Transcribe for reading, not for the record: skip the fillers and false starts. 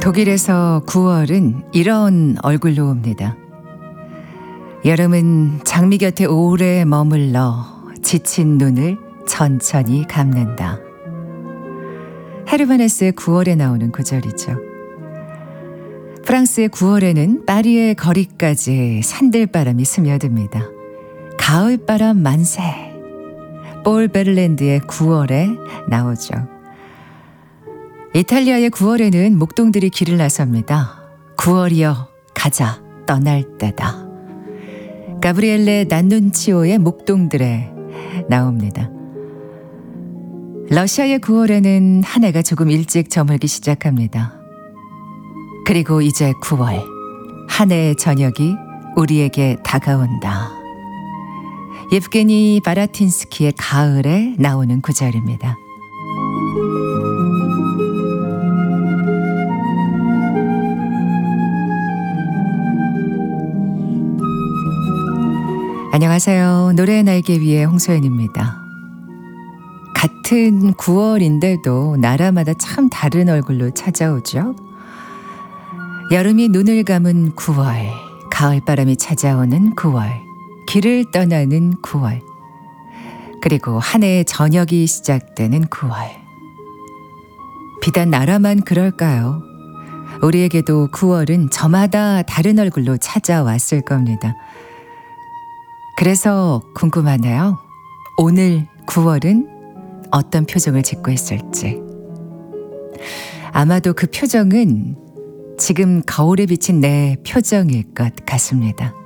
독일에서 9월은 이런 얼굴로 옵니다. 여름은 장미 곁에 오래 머물러 지친 눈을 천천히 감는다. 헤르바네스의 9월에 나오는 구절이죠. 프랑스의 9월에는 파리의 거리까지 산들바람이 스며듭니다. 가을바람 만세. 폴 베를랜드의 9월에 나오죠. 이탈리아의 9월에는 목동들이 길을 나섭니다. 9월이여 가자 떠날 때다. 가브리엘레 난눈치오의 목동들에 나옵니다. 러시아의 9월에는 한 해가 조금 일찍 저물기 시작합니다. 그리고 이제 9월, 한 해의 저녁이 우리에게 다가온다. 예프게니 바라틴스키의 가을에 나오는 구절입니다. 안녕하세요. 노래의 날개 위의 홍소연입니다. 같은 9월인데도 나라마다 참 다른 얼굴로 찾아오죠. 여름이 눈을 감은 9월, 가을바람이 찾아오는 9월, 길을 떠나는 9월, 그리고 한 해의 저녁이 시작되는 9월. 비단 나라만 그럴까요? 우리에게도 9월은 저마다 다른 얼굴로 찾아왔을 겁니다. 그래서 궁금하네요. 오늘 9월은 어떤 표정을 짓고 있을지. 아마도 그 표정은 지금 거울에 비친 내 표정일 것 같습니다.